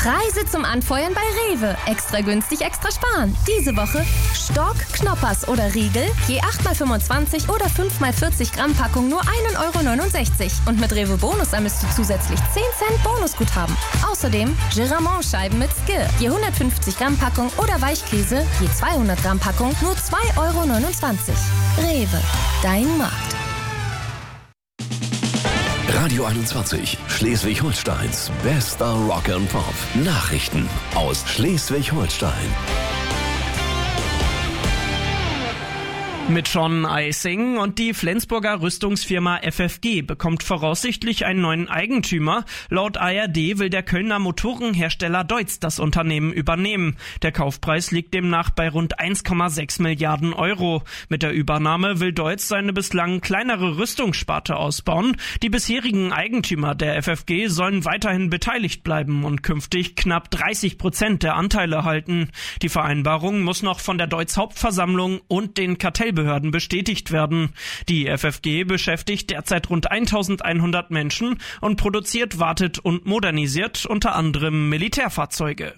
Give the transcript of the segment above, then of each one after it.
Preise zum Anfeuern bei Rewe. Extra günstig, extra sparen. Diese Woche Stork, Knoppers oder Riegel, je 8x25 oder 5x40 Gramm Packung nur 1,69 €. Und mit Rewe Bonus ermisst du zusätzlich 10 Cent Bonusguthaben. Außerdem Giramont-Scheiben mit Skir, je 150 Gramm Packung oder Weichkäse, je 200 Gramm Packung nur 2,29 €. Rewe, dein Markt. Radio 21, Schleswig-Holsteins bester Rock and Pop. Nachrichten aus Schleswig-Holstein. Mit Sean Eising und die Flensburger Rüstungsfirma FFG bekommt voraussichtlich einen neuen Eigentümer. Laut ARD will der Kölner Motorenhersteller Deutz das Unternehmen übernehmen. Der Kaufpreis liegt demnach bei rund 1,6 Milliarden €. Mit der Übernahme will Deutz seine bislang kleinere Rüstungssparte ausbauen. Die bisherigen Eigentümer der FFG sollen weiterhin beteiligt bleiben und künftig knapp 30% der Anteile halten. Die Vereinbarung muss noch von der Deutz Hauptversammlung und den Kartellbehörden bestätigt werden. Die FFG beschäftigt derzeit rund 1100 Menschen und produziert, wartet und modernisiert unter anderem Militärfahrzeuge.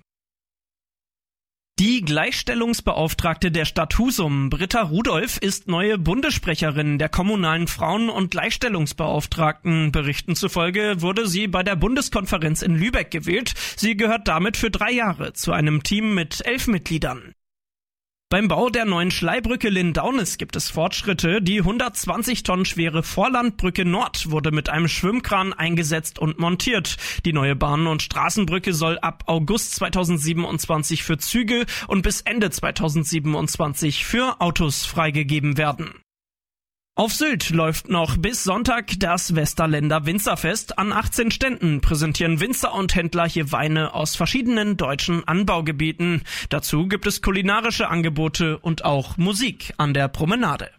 Die Gleichstellungsbeauftragte der Stadt Husum, Britta Rudolph, ist neue Bundessprecherin der kommunalen Frauen- und Gleichstellungsbeauftragten. Berichten zufolge wurde sie bei der Bundeskonferenz in Lübeck gewählt. Sie gehört damit für 3 Jahre zu einem Team mit 11 Mitgliedern. Beim Bau der neuen Schleibrücke Lindaunis gibt es Fortschritte. Die 120 Tonnen schwere Vorlandbrücke Nord wurde mit einem Schwimmkran eingesetzt und montiert. Die neue Bahn- und Straßenbrücke soll ab August 2027 für Züge und bis Ende 2027 für Autos freigegeben werden. Auf Sylt läuft noch bis Sonntag das Westerländer Winzerfest. An 18 Ständen präsentieren Winzer und Händler hier Weine aus verschiedenen deutschen Anbaugebieten. Dazu gibt es kulinarische Angebote und auch Musik an der Promenade.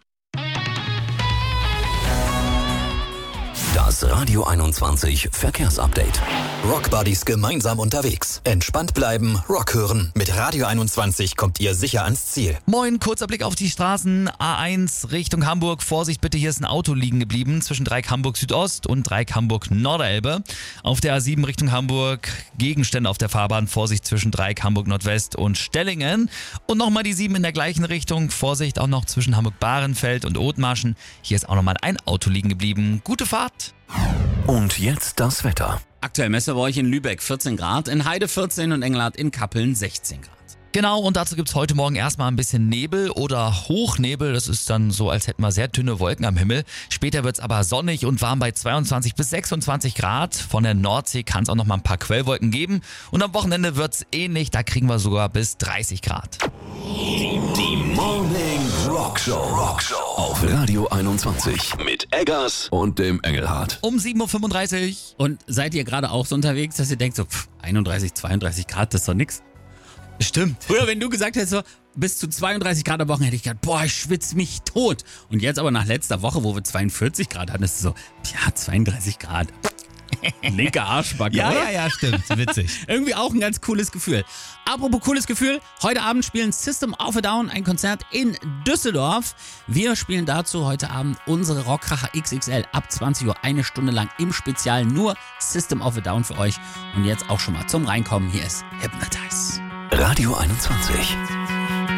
Das Radio 21 Verkehrsupdate. Rockbuddies gemeinsam unterwegs. Entspannt bleiben, Rock hören. Mit Radio 21 kommt ihr sicher ans Ziel. Moin, kurzer Blick auf die Straßen. A1 Richtung Hamburg. Vorsicht bitte, hier ist ein Auto liegen geblieben zwischen Dreieck Hamburg Südost und Dreieck Hamburg Norderelbe. Auf der A7 Richtung Hamburg Gegenstände auf der Fahrbahn. Vorsicht zwischen Dreieck Hamburg Nordwest und Stellingen. Und nochmal die 7 in der gleichen Richtung. Vorsicht auch noch zwischen Hamburg-Bahrenfeld und Othmarschen. Hier ist auch nochmal ein Auto liegen geblieben. Gute Fahrt. Und jetzt das Wetter. Aktuell messen wir bei euch in Lübeck 14 Grad, in Heide 14 und Engelhardt in Kappeln 16 Grad. Genau, und dazu gibt's heute Morgen erstmal ein bisschen Nebel oder Hochnebel. Das ist dann so, als hätten wir sehr dünne Wolken am Himmel. Später wird's aber sonnig und warm bei 22 bis 26 Grad. Von der Nordsee kann es auch noch mal ein paar Quellwolken geben. Und am Wochenende wird's ähnlich, da kriegen wir sogar bis 30 Grad. Die Morning Rockshow auf Radio 21 mit Eggers und dem Engelhardt. Um 7.35 Uhr. Und seid ihr gerade auch so unterwegs, dass ihr denkt so, 31, 32 Grad, das ist doch nix? Stimmt. Früher, wenn du gesagt hättest, so bis zu 32 Grad am Wochenende, hätte ich gedacht, boah, ich schwitze mich tot. Und jetzt aber nach letzter Woche, wo wir 42 Grad hatten, ist es so, ja, 32 Grad. Linker Arschbacke, oder? Ja, stimmt. Witzig. Irgendwie auch ein ganz cooles Gefühl. Apropos cooles Gefühl, heute Abend spielen System of a Down ein Konzert in Düsseldorf. Wir spielen dazu heute Abend unsere Rockkracher XXL ab 20 Uhr, 1 Stunde lang im Spezial nur System of a Down für euch. Und jetzt auch schon mal zum Reinkommen, hier ist Hypnotize. Radio 21.